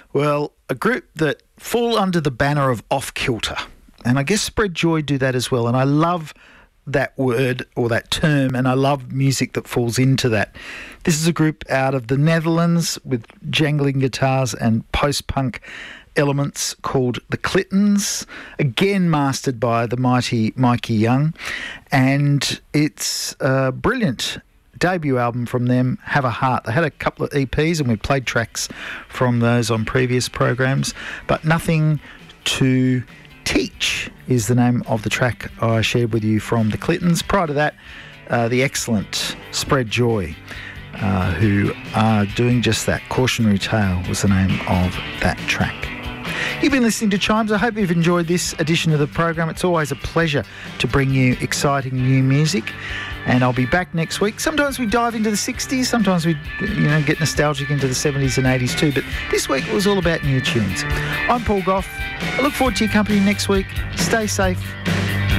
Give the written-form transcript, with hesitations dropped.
Well, a group that fall under the banner of Off Kilter. And I guess Spread Joy do that as well. And I love that word or that term, and I love music that falls into that. This is a group out of the Netherlands with jangling guitars and post-punk elements called The Clintons, again mastered by the mighty Mikey Young. And it's a brilliant debut album from them, Have a Heart. They had a couple of EPs and we played tracks from those on previous programs, but Nothing to Teach is the name of the track I shared with you from The Clintons. Prior to that, the excellent Spread Joy, who are doing just that. Cautionary Tale was the name of that track. You've been listening to Chimes. I hope you've enjoyed this edition of the program. It's always a pleasure to bring you exciting new music, and I'll be back next week. Sometimes we dive into the 60s, sometimes we get nostalgic into the 70s and 80s too, but this week it was all about new tunes. I'm Paul Gough. I look forward to your company next week. Stay safe.